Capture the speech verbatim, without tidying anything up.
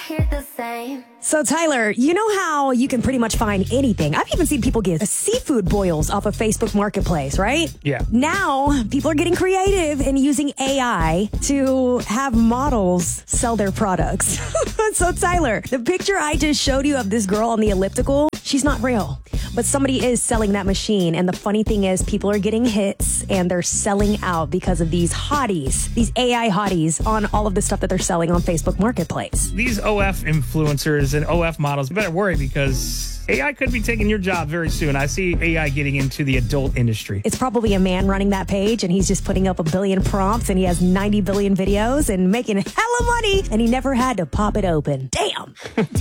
hear the same. So, Tyler, you know how you can pretty much find anything? I've even seen people get seafood boils off of Facebook Marketplace, right? Yeah. Now, people are getting creative and using A I to have models sell their products. So, Tyler, the picture I just showed you of this girl on the elliptical, she's not real. But somebody is selling that machine. And the funny thing is, people are getting hits and they're selling out because of these hotties, these A I hotties on all of the stuff that they're selling on Facebook Marketplace. These O F influencers and O F models, you better worry because A I could be taking your job very soon. I see A I getting into the adult industry. It's probably a man running that page and he's just putting up a billion prompts and he has ninety billion videos and making hella money and he never had to pop it open. Damn.